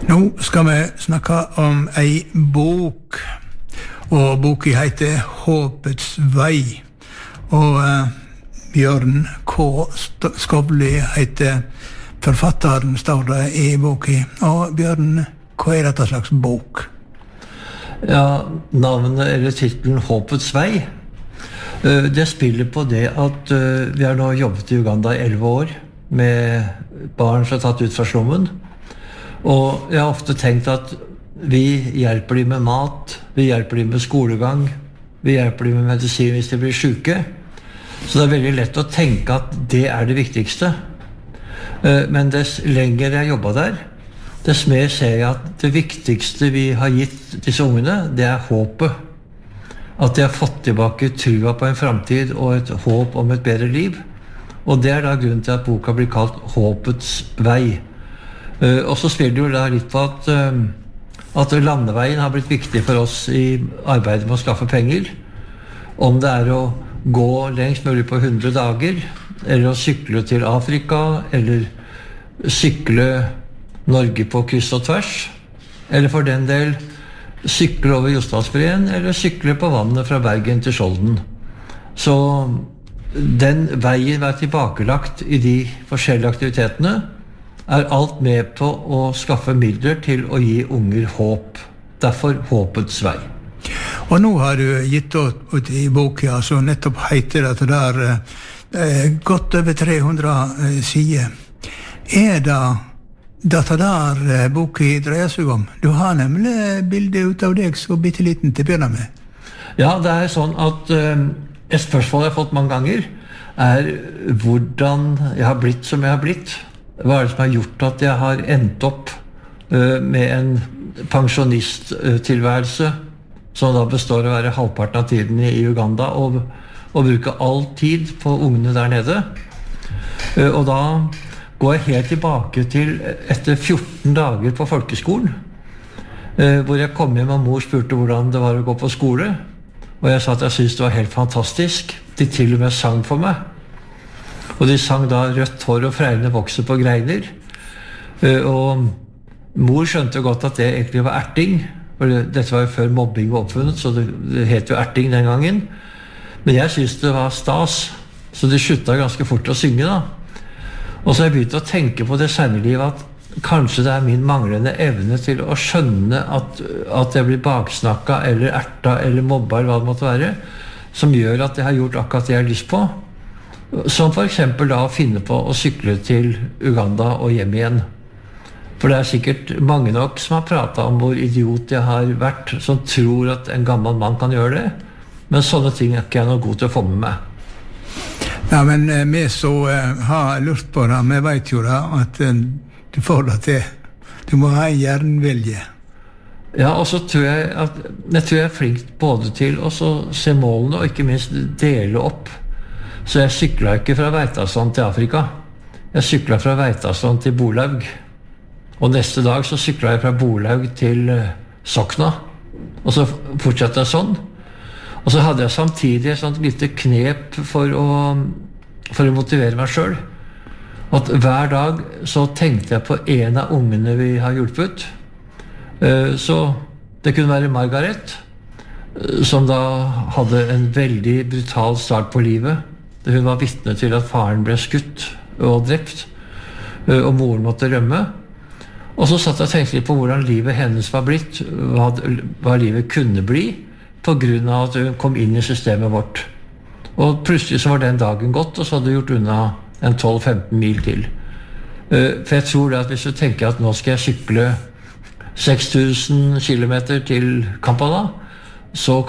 Nå skal vi snakke om ei bok, og boken heter Håpets vei, og Bjørn K. Skovli heter forfatteren, står det i boken. Og Bjørn, hva dette slags bok? Ja, navnet eller titlen Håpets vei, det spiller på det at vi har nå jobbet i Uganda i 11 år med barn som er tatt ut fra slummen. Og jeg har ofte tenkt at vi hjelper dem med mat, vi hjelper dem med skolegang, vi hjelper dem med medisin hvis de blir syke. Så det er veldig lett å tenke at det er det viktigste. Men dess lenger jeg jobbet der, dess mer ser jeg at det viktigste vi har gitt disse ungene, det er håpet. At de har fått tilbake trua på en fremtid og et håp om et bedre liv. Og det er da grunnen til at boka blir kalt Håpets vei. Og så spiller det jo da litt på at landeveien har blitt viktig for oss i arbeidet med å skaffe penger. Om det er å gå lengst mulig på 100 dager, eller å sykle til Afrika, eller sykle Norge på kryss og tvers, eller for den del sykle over Jostedalsbreen, eller sykle på vannet fra Bergen til Skjolden. Så den veien var tilbakelagt i de forskjellige aktivitetene, er alt med på å skaffe midler til å gi unger håp. Derfor Håpets vei. Og nå har du gitt ut i boka, så nettopp heter det at det er godt over 300 sider. Er det dette der boka dreier seg om? Du har nemlig bildet ut av deg så bitteliten til å begynne med. Ja, det er sånn at et spørsmål jeg har fått mange ganger er hvordan jeg har blitt som jeg har blitt. Hva er det som har gjort at jeg har endt opp med en pensjonisttilværelse som da består av å være halvparten av tiden i Uganda og bruke all tid på ungene der nede. Og da går jeg helt tilbake til etter 14 dager på folkeskolen, hvor jeg kom hjem og mor spurte hvordan det var å gå på skole, og jeg sa at jeg syntes det var helt fantastisk. De til og med sang for meg. Og de sang da rødt hår og fregnene vokser på greiner. Og mor skjønte godt at det egentlig var erting. For dette var jo før mobbing var oppfunnet, så det het jo erting den gangen. Men jeg syntes det var stas, så de sluttet ganske fort å synge da. Og så har jeg begynt å tenke på det senere livet at kanskje det er min manglende evne til å skjønne at jeg blir baksnakket eller erta eller mobba eller hva det måtte være, som gjør at jeg har gjort akkurat det jeg har lyst på. Som for eksempel da å finne på å sykle til Uganda og hjem igjen. For det er sikkert mange nok som har pratet om hvor idiot jeg har vært, som tror at en gammel mann kan gjøre det. Men sånne ting er ikke jeg noe god til å få med meg. Ja, men vi så har lurt på det, vi vet jo da at du får det til. Du må ha en jernvilje. Ja, og så tror jeg at jeg er flink både til å se målene og ikke minst dele opp. Så jeg syklet ikke fra Veitastrand til Afrika. Jeg syklet fra Veitastrand til Borlaug. Og neste dag så syklet jeg fra Borlaug til Sokna. Og så fortsatte jeg sånn. Og så hadde jeg samtidig et sånt lite knep for å motivere meg selv. At hver dag så tenkte jeg på en av ungene vi har hjulpet. Så det kunne være Margaret, som da hadde en veldig brutal start på livet. Hun var vitne til at faren ble skutt og drept, og moren måtte rømme. Og så satt jeg og tenkte litt på hvordan livet hennes var blitt, hva livet kunne bli, på grunn av at hun kom inn i systemet vårt. Og plutselig så var den dagen gått, og så hadde hun gjort unna en 12-15 mil til. For jeg tror det at hvis du tenker at nå skal jeg sykle 6000 kilometer til Kampala, så